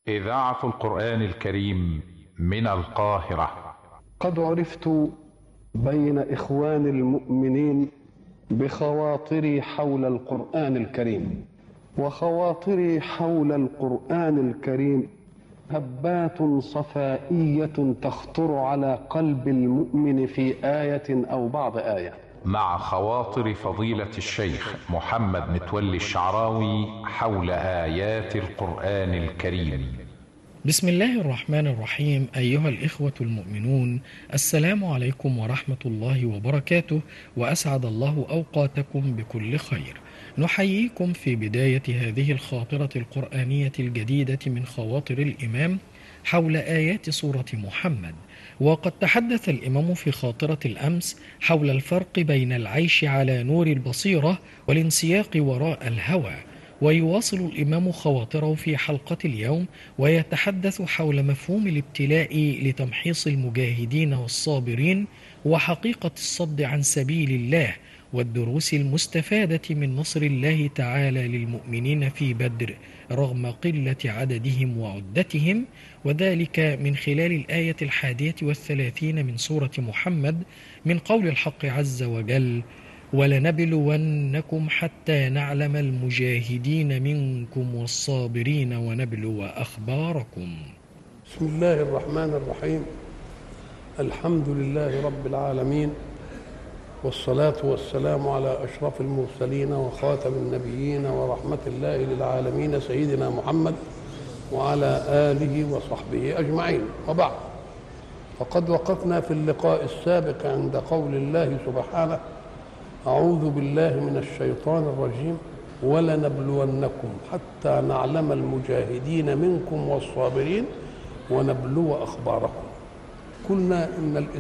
إذاعة القرآن الكريم من القاهرة. قد عرفت بين إخوان المؤمنين بخواطري حول القرآن الكريم، وخواطري حول القرآن الكريم هبات صفائية تخطر على قلب المؤمن في آية أو بعض آية. مع خواطر فضيلة الشيخ محمد متولي الشعراوي حول آيات القرآن الكريم. بسم الله الرحمن الرحيم. أيها الإخوة المؤمنون، السلام عليكم ورحمة الله وبركاته، وأسعد الله أوقاتكم بكل خير. نحييكم في بداية هذه الخاطرة القرآنية الجديدة من خواطر الإمام حول آيات سورة محمد. وقد تحدث الإمام في خاطرة الأمس حول الفرق بين العيش على نور البصيرة والانسياق وراء الهوى، ويواصل الإمام خواطره في حلقة اليوم ويتحدث حول مفهوم الابتلاء لتمحيص المجاهدين والصابرين وحقيقة الصد عن سبيل الله، والدروس المستفادة من نصر الله تعالى للمؤمنين في بدر رغم قلة عددهم وعدتهم، وذلك من خلال الآية 31 من سورة محمد من قول الحق عز وجل: ولنبلونكم حتى نعلم المجاهدين منكم والصابرين ونبلو أخباركم. بسم الله الرحمن الرحيم. الحمد لله رب العالمين، والصلاة والسلام على أشرف المرسلين وخاتم النبيين ورحمة الله للعالمين سيدنا محمد وعلى آله وصحبه أجمعين، وبعد. فقد وقفنا في اللقاء السابق عند قول الله سبحانه: أعوذ بالله من الشيطان الرجيم، ولنبلونكم حتى نعلم المجاهدين منكم والصابرين ونبلو أخباركم. قلنا إن